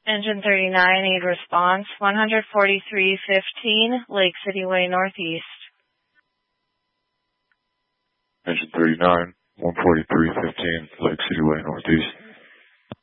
Engine 39, aid response, 14315, Lake City Way Northeast. Engine 39, 14315, Lake City Way Northeast.